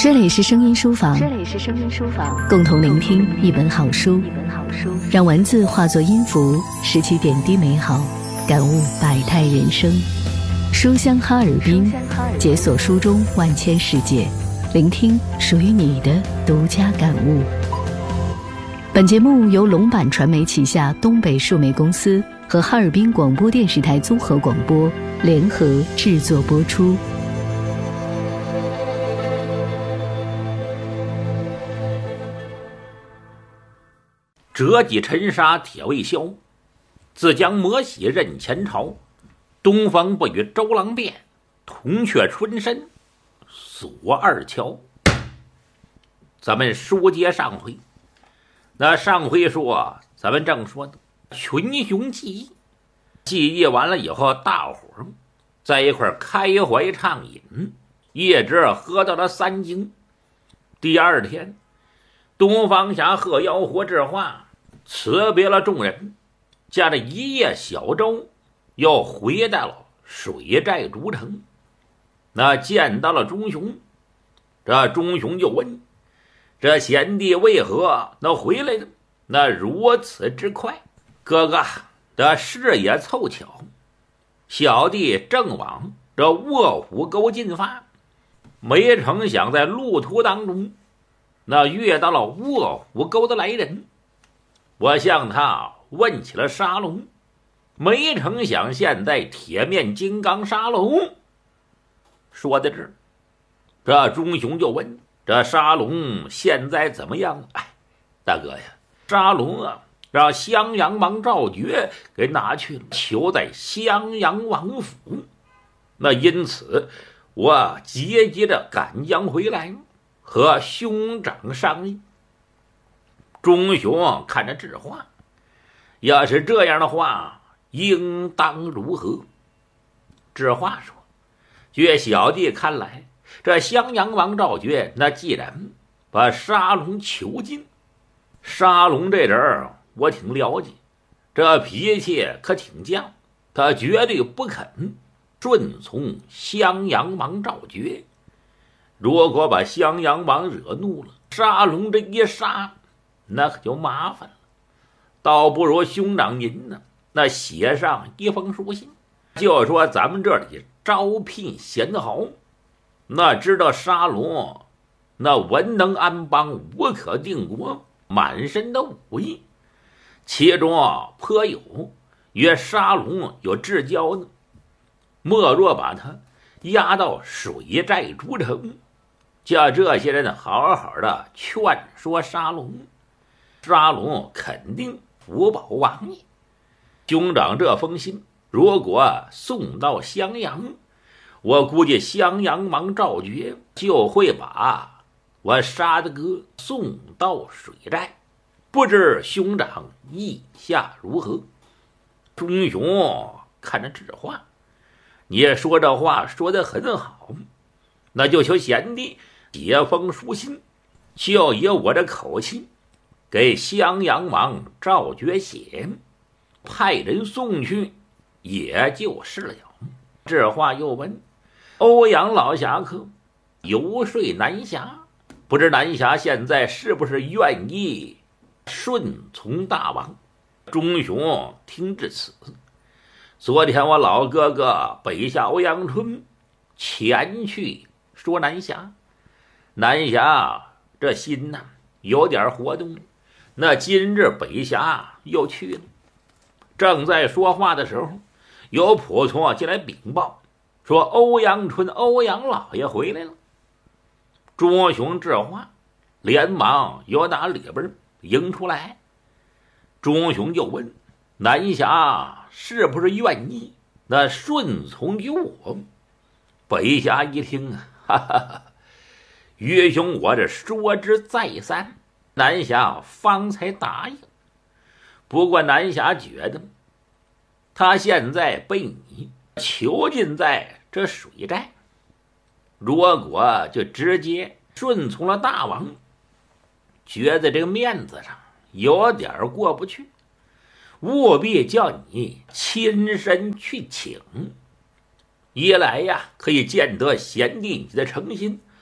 这里是声音书房，共同聆听一本好书，让文字化作音符，拾起点滴美好，感悟百态人生。书香哈尔滨，解锁书中万千世界，聆听属于你的独家感悟。本节目由龙版传媒旗下东北数媒公司和哈尔滨广播电视台综合广播联合制作播出。 折戟沉沙铁未销，自将磨洗任前朝。东风不与周郎便，铜雀春深锁二乔。咱们书接上回，那上回说咱们正说的群雄记忆，记忆完了以后，大伙儿在一块开怀畅饮，一直喝到了3更。第二天，东方侠贺妖活智化辞别了众人，驾着一叶小舟又回到了水寨诸城。那见到了钟雄，这钟雄就问：这贤弟为何能回来呢？那如此之快？哥哥，这事也凑巧，小弟正往这卧虎沟进发，没成想在路途当中那遇到了卧虎沟的来人。我向他问起了沙龙，没成想现在铁面金刚沙龙。说到这儿，这钟雄就问：这沙龙现在怎么样？大哥呀，沙龙啊让襄阳王赵觉给拿去了，囚在襄阳王府。那因此我急急的赶将回来，和兄长商议。钟雄看着智化，要是这样的话，应当如何？智化说：据小弟看来，这襄阳王赵觉那既然把沙龙囚禁，沙龙这人我挺了解，这脾气可挺犟，他绝对不肯顺从襄阳王赵觉。如果把襄阳王惹怒了，沙龙这一杀，那可就麻烦了。倒不如兄长您呢，那写上一封书信，就说咱们这里招聘贤豪，那知道沙龙那文能安邦，武可定国，满身的武艺，其中颇有与沙龙有至交的，莫若把他押到水寨诸城，叫这些人好好的劝说沙龙，沙龙肯定福保王爷。兄长这封信如果送到襄阳，我估计襄阳王赵觉就会把我沙大哥送到水寨，不知兄长意下如何？钟雄看着智化，你说这话说得很好，那就求贤弟写封书信，就以我这口气给襄阳王赵觉写，派人送去也就是了。智化又问：欧阳老侠客游说南侠，不知南侠现在是不是愿意顺从大王？钟雄听至此，昨天我老哥哥北下欧阳春前去说南侠，南侠这心呐有点活动了。那今日北峡又去了，正在说话的时候，有仆从进来禀报，说欧阳春欧阳老爷回来了。钟雄智化连忙由打里边迎出来。钟雄就问：南侠是不是愿意那顺从于我？北峡一听哈哈哈，于兄我这说之再三，南侠方才答应。不过南侠觉得他现在被你囚禁在这水寨，如果就直接顺从了大王，觉得这个面子上有点过不去，务必叫你亲身去请。一来呀，可以见得贤弟你的诚心；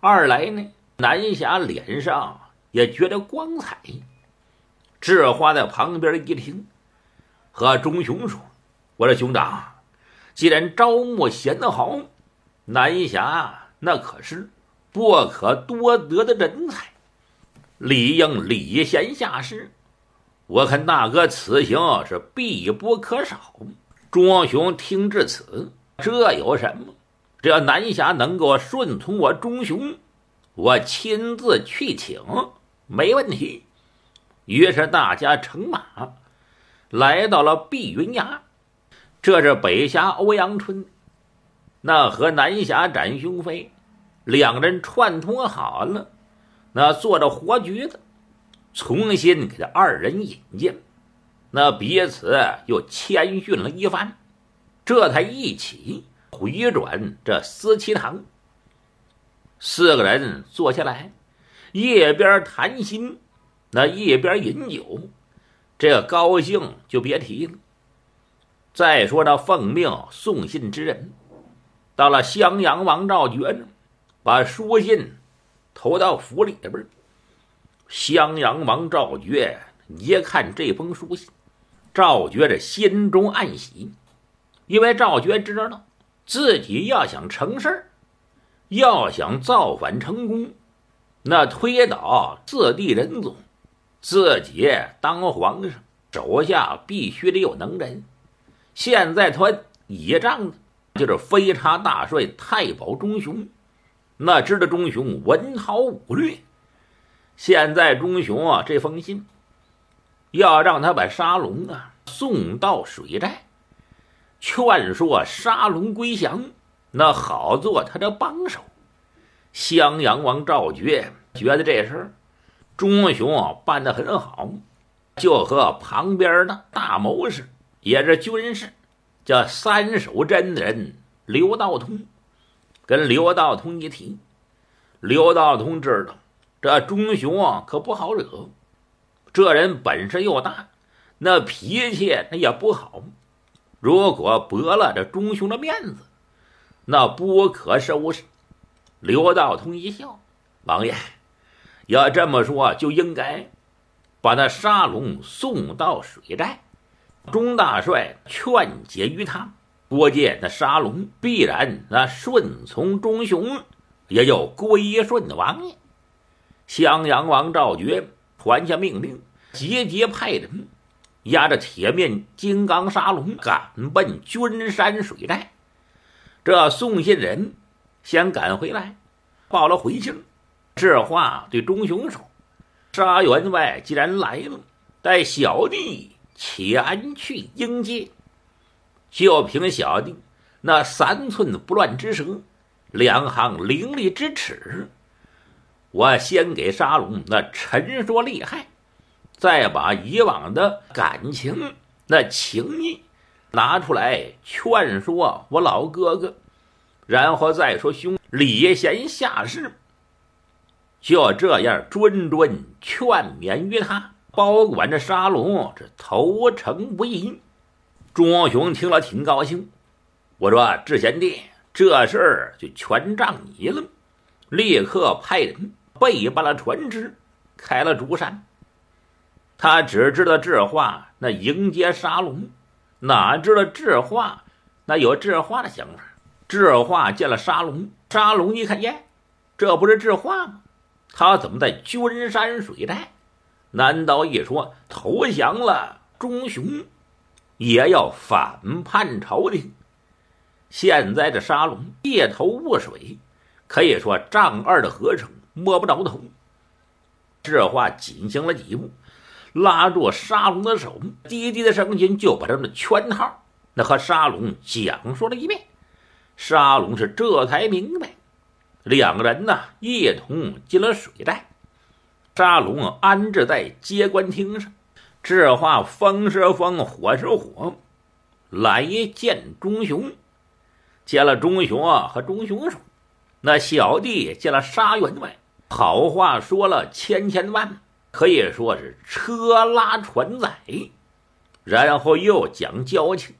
二来呢，南侠脸上也觉得光彩。智化在旁边一听，和钟雄说：“我说兄长，既然招募贤豪，南侠那可是不可多得的人才，理应礼贤下士。我看大哥此行是必不可少。”钟雄听至此，这有什么？只要南侠能够顺从我钟雄，我亲自去请，没问题。于是大家乘马来到了碧云崖，这是北峡欧阳春，那和南侠展雄飞两人串通好了，那做着活局子，重新给他二人引荐，那彼此又谦逊了一番，这才一起回转这思齐堂。四个人坐下来，一边谈心，那一边饮酒，这个高兴就别提了。再说那奉命送信之人到了襄阳王赵觉呢，把书信投到府里边。襄阳王赵觉一看这封书信，赵觉这心中暗喜，因为赵觉知道自己要想成事，要想造反成功，那推倒四帝仁宗，自己当皇上，手下必须得有能人。现在他倚仗的就是飞插大帅太保钟雄，那知道钟雄文韬武略，现在钟雄这封信要让他把沙龙送到水寨，劝说沙龙归降，那好做他的帮手。襄阳王赵觉觉得这事钟雄办得很好，就和旁边的大谋士也是军士叫三手真人刘道通，跟刘道通一提，刘道通知道这钟雄可不好惹，这人本事又大，那脾气那也不好，如果驳了这钟雄的面子，那不可收拾。刘道通一笑：“王爷要这么说，就应该把那沙龙送到水寨，钟大帅劝解于他，估计那沙龙必然那顺从钟雄，也就归顺王爷。”襄阳王赵觉传下命令，节节派人押着铁面金刚沙龙赶奔君山水寨。这送信人先赶回来，报了回信。这话对钟雄说：“沙员外既然来了，待小弟前去迎接。就凭小弟那3寸不乱之舌，2行伶俐之齿，我先给沙龙那陈说厉害，再把以往的感情那情谊拿出来劝说我老哥哥，然后再说兄礼贤下士，就这样谆谆劝勉于他，保管着沙龙这投诚无疑。”钟雄听了挺高兴，我说：“智贤弟，这事儿就全仗你了。”立刻派人备办了船只，开了竹山。他只知道智化那迎接沙龙，哪知道智化那有智化的想法。智化见了沙龙，沙龙一看，耶，这不是智化吗？他怎么在君山水寨？难道一说投降了钟雄，也要反叛朝廷？现在这沙龙一头雾水，可以说丈二的合成摸不着头。智化紧行了几步，拉住沙龙的手，低低的声音就把他们的圈套那和沙龙讲述了一遍。沙龙是这才明白，两个人一同进了水寨。沙龙安置在接官厅上，智化风是风，火是火，来见钟雄。见了钟雄和钟雄说：“那小弟见了沙员外，好话说了千万，可以说是车拉船载。”然后又讲交情。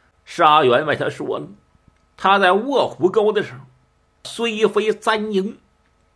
沙员外他说了，他在卧虎沟的时候，虽非簪缨，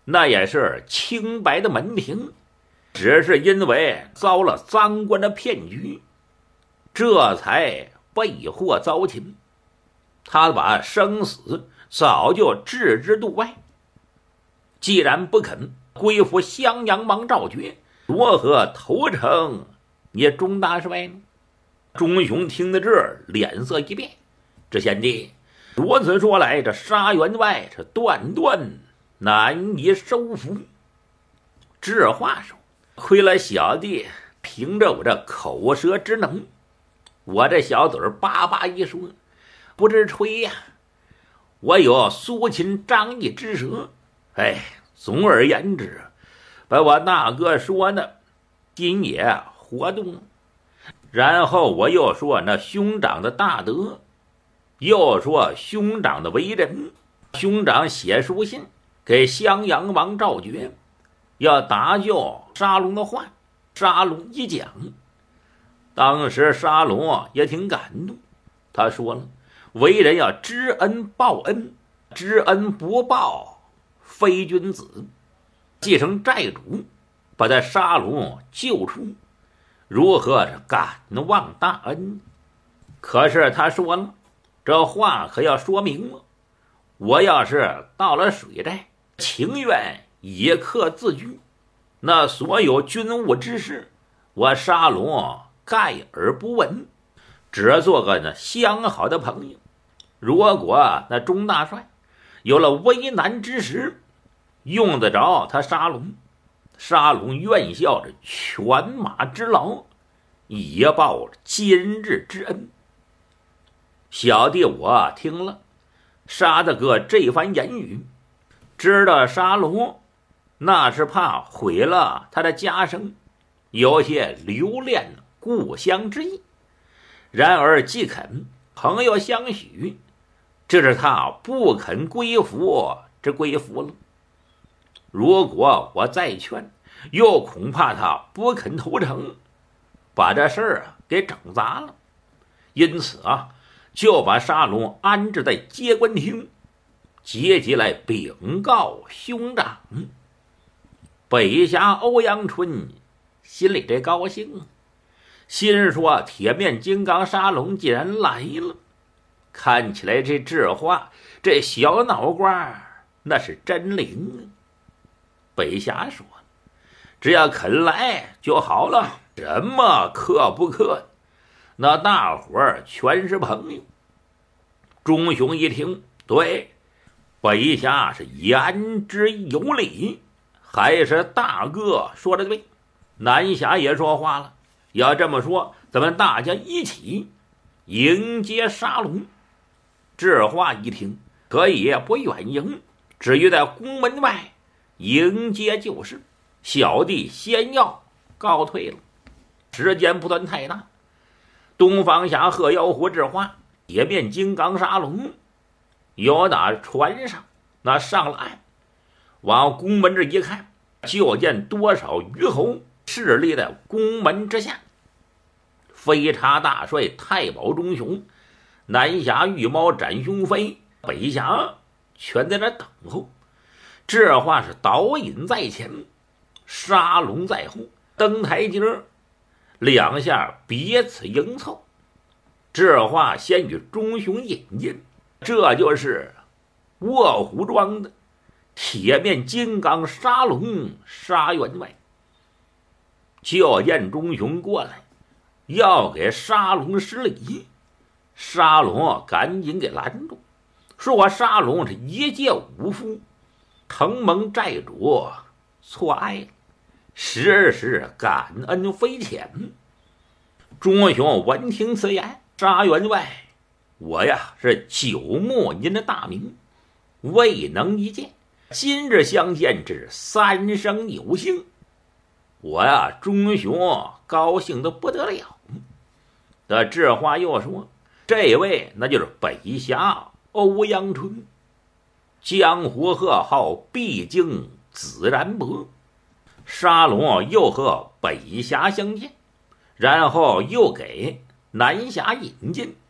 那也是清白的门庭，只是因为遭了赃官的骗局，这才被祸遭擒。他把生死早就置之度外，既然不肯归附襄阳王赵觉，如何投诚你钟大帅呢？钟雄听得这儿，脸色一变。这贤弟如此说来，这沙员外是断断难以收服。这话说，亏了小弟凭着我这口舌之能，我这小嘴叭叭一说，不知吹呀，我有苏秦张翼之舌。总而言之，把我大哥说的心也活动了。然后我又说那兄长的大德，又说兄长的为人。兄长写书信给襄阳王赵觉，要搭救沙龙的话，沙龙一讲，当时沙龙也挺感动。他说了，为人要知恩报恩，知恩不报非君子。继承债主，把他沙龙救出，如何是感忘大恩？可是他说了，这话可要说明了，我要是到了水寨，情愿以客自居，那所有军务之事，我沙龙盖而不闻，只做个那相好的朋友。如果那钟大帅有了危难之时，用得着他沙龙，沙龙愿效着犬马之劳，以报今日之恩。小弟我听了沙大哥这番言语，知道沙龙那是怕毁了他的家声，有些留恋故乡之意。然而既肯朋友相许，这是他不肯归服之归服了。如果我再劝，又恐怕他不肯投诚，把这事儿给整砸了。因此就把沙龙安置在接官厅，节节来禀告兄长。北侠欧阳春心里这高兴，心说铁面金刚沙龙既然来了，看起来这智话，这小脑瓜那是真灵。北侠说，只要肯来就好了，什么克不克，那大伙儿全是朋友。钟雄一听，对，北侠是言之有理，还是大哥说的对。南侠也说话了，要这么说，咱们大家一起迎接沙龙。这话一听，可以不远迎，至于在宫门外迎接就是。小弟先要告退了，时间不算太大。东方侠鹤妖狐之话，铁面金刚沙龙由打船上那上了岸，往宫门这一看，就见多少虞侯势力在宫门之下。飞叉大帅太保钟雄，南侠御猫展雄飞，北侠全在那等候。这话是导引在前，沙龙在后，登台阶两下彼此迎凑。这话先与钟雄引荐，这就是卧虎庄的铁面金刚沙龙沙员外。就见钟雄过来要给沙龙施礼，沙龙赶紧给拦住，说我沙龙是一介武夫，承蒙寨主错爱了，时时感恩非浅。钟雄闻听此言，沙员外，我呀是久慕您的大名，未能一见，今日相见之三生有幸，我呀钟雄高兴的不得了。这话又说，这位那就是北侠欧阳春，江湖贺号必经紫然伯。沙龙又和北侠相见，然后又给南侠引荐，